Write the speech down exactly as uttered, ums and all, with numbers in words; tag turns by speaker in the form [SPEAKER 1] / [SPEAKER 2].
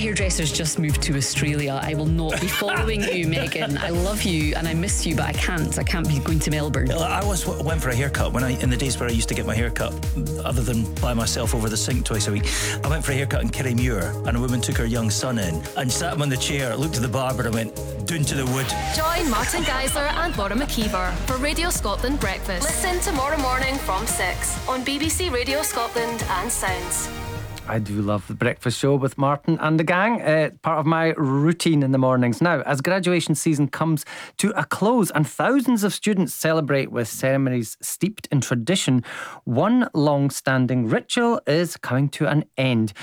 [SPEAKER 1] hairdresser's just moved to Australia. I will not be following you, Megan. I love you and I miss you, but I can't. I can't be going to Melbourne.
[SPEAKER 2] I once went for a haircut when I, in the days where I used to get my haircut, other than by myself over the sink twice a week. I went for a haircut in Kirriemuir, and a woman took her young son in and sat him on the chair, looked at the barber and went, "Doon to the wood."
[SPEAKER 3] Join Martin Geisler and Laura McKeever for Radio Scotland Breakfast. Listen tomorrow morning from six on B B C Radio Scotland and Sounds.
[SPEAKER 4] I do love the breakfast show with Martin and the gang. Uh, part of my routine in the mornings. Now, as graduation season comes to a close and thousands of students celebrate with ceremonies steeped in tradition, one long-standing ritual is coming to an end.